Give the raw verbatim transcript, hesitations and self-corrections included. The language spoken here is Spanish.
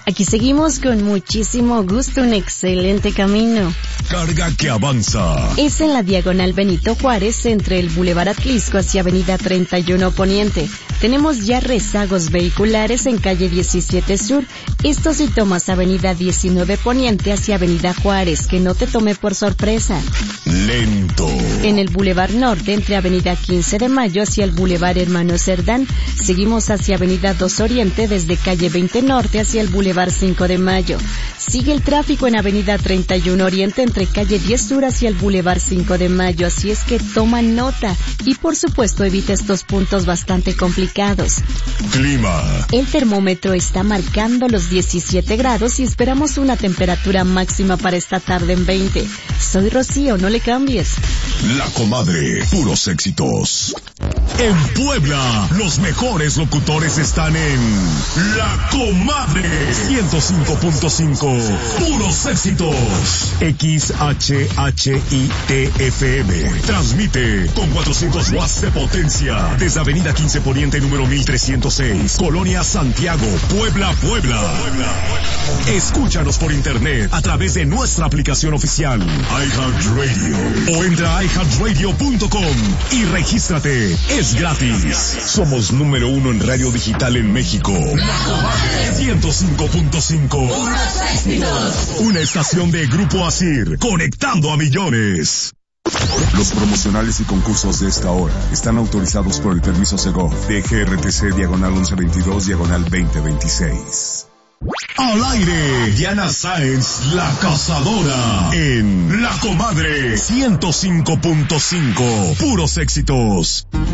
Aquí seguimos con muchísimo gusto, un excelente camino. Carga que avanza. Es en la diagonal Benito Juárez, entre el Boulevard Atlisco hacia Avenida treinta y uno Poniente. Tenemos ya rezagos vehiculares en calle diecisiete Sur. Esto si tomas Avenida diecinueve Poniente hacia Avenida Juárez, que no te tome por sorpresa. Lento. En el Boulevard Norte, entre Avenida quince de Mayo hacia el Boulevard Hermano Cerdán, seguimos hacia Avenida dos Oriente desde calle veinte Norte hacia el Boulevard cinco de Mayo. Sigue el tráfico en Avenida treinta y uno Oriente entre calle diez Sur hacia el Boulevard cinco de Mayo, así es que toma nota y por supuesto evita estos puntos bastante complicados. Clima. El termómetro está marcando los diecisiete grados y esperamos una temperatura máxima para esta tarde en veinte. Soy Rocío, no le cambies. La Comadre, puros éxitos. En Puebla, los mejores locutores están en La Comadre ciento cinco punto cinco, puros éxitos. X H H I T F M transmite con cuatrocientos watts de potencia desde Avenida quince Poniente número mil trescientos seis, Colonia Santiago, Puebla, Puebla. Escúchanos por internet a través de nuestra aplicación oficial iHeartRadio o entra a i heart radio punto com y regístrate. Es gratis. Somos número uno en radio digital en México. ciento cinco punto cinco. Una estación de Grupo Asir, conectando a millones. Los promocionales y concursos de esta hora están autorizados por el permiso Segov de G R T C diagonal once veintidós diagonal veinte veintiséis. Al aire, Diana Sáenz, la cazadora, en La Comadre ciento cinco punto cinco, puros éxitos.